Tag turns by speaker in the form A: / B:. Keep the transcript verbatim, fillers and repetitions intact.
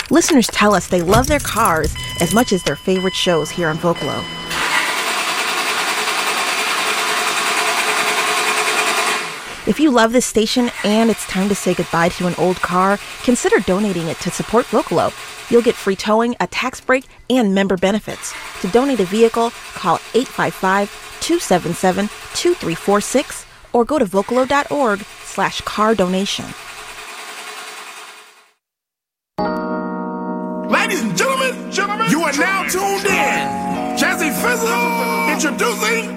A: Listeners tell us they love their cars as much as their favorite shows here on Vocalo. If you love this station and it's time to say goodbye to an old car, consider donating it to support Vocalo. You'll get free towing, a tax break, and member benefits. To donate a vehicle, call eight five five, two seven seven, two three four six or go to vocalo.org slash car donation.
B: Ladies and gentlemen, gentlemen, you are now tuned in. Jazzy Fizzle introducing